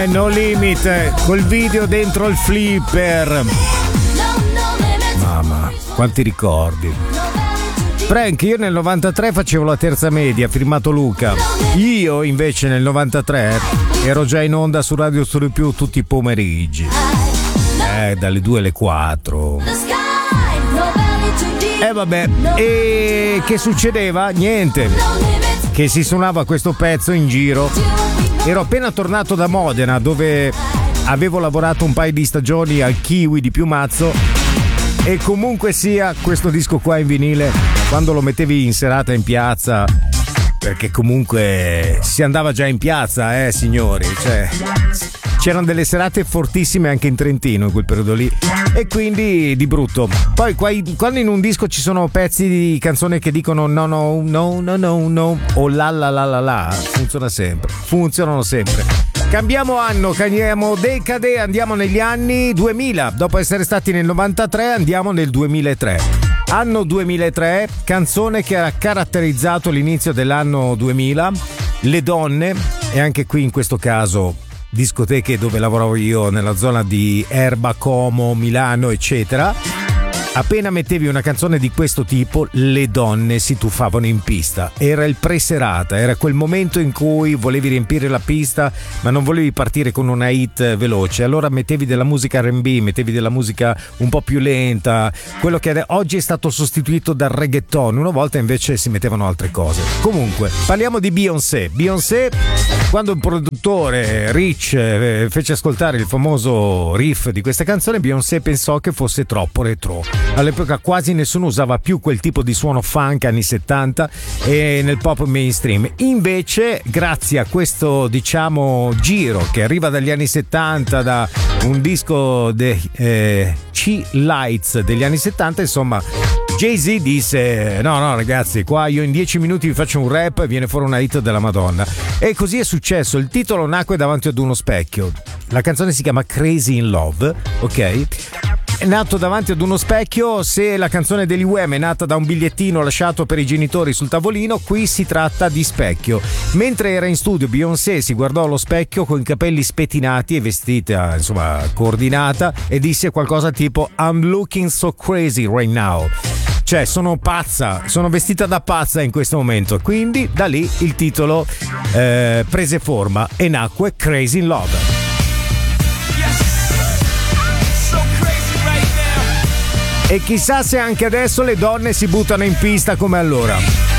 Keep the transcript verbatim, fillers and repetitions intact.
No Limit col video dentro il flipper. Mamma, quanti ricordi. Frank, io nel novantatré facevo la terza media, firmato Luca. Io invece nel novantatré ero già in onda su Radio Studio Più tutti i pomeriggi. Eh, dalle due alle quattro. E eh, vabbè, e che succedeva? Niente. Che si suonava questo pezzo in giro. Ero appena tornato da Modena, dove avevo lavorato un paio di stagioni al Kiwi di Piumazzo, e comunque sia questo disco qua in vinile, quando lo mettevi in serata in piazza, perché comunque si andava già in piazza, eh signori, cioè c'erano delle serate fortissime anche in Trentino in quel periodo lì, e quindi di brutto. Poi quando in un disco ci sono pezzi di canzone che dicono no no no no no no o la la la la la, funziona sempre, funzionano sempre. Cambiamo anno, cambiamo decade, andiamo negli anni duemila. Dopo essere stati nel novantatré andiamo nel duemilatré. Anno duemilatré, canzone che ha caratterizzato l'inizio dell'anno duemila, le donne, e anche qui in questo caso discoteche dove lavoravo io, nella zona di Erba, Como, Milano, eccetera. Appena mettevi una canzone di questo tipo, le donne si tuffavano in pista. Era il preserata, era quel momento in cui volevi riempire la pista ma non volevi partire con una hit veloce, allora mettevi della musica R and B, mettevi della musica un po' più lenta, quello che oggi è stato sostituito dal reggaeton. Una volta invece si mettevano altre cose. Comunque, parliamo di Beyoncé. Beyoncé, quando il produttore Rich eh, fece ascoltare il famoso riff di questa canzone, Beyoncé pensò che fosse troppo retro. All'epoca quasi nessuno usava più quel tipo di suono funk anni settanta e nel pop mainstream. Invece, grazie a questo, diciamo, giro che arriva dagli anni settanta, da un disco dei eh, C-Lights degli anni settanta, insomma, Jay-Z disse no no ragazzi, qua io in dieci minuti vi faccio un rap e viene fuori una hit della Madonna. E così è successo. Il titolo nacque davanti ad uno specchio. La canzone si chiama Crazy in Love, ok? È nato davanti ad uno specchio. Se la canzone degli U M è nata da un bigliettino lasciato per i genitori sul tavolino, qui si tratta di specchio. Mentre era in studio, Beyoncé si guardò allo specchio con i capelli spettinati e vestita, insomma, coordinata, e disse qualcosa tipo I'm looking so crazy right now. Cioè, sono pazza, sono vestita da pazza in questo momento. Quindi da lì il titolo eh, prese forma e nacque Crazy in Love. E chissà se anche adesso le donne si buttano in pista come allora.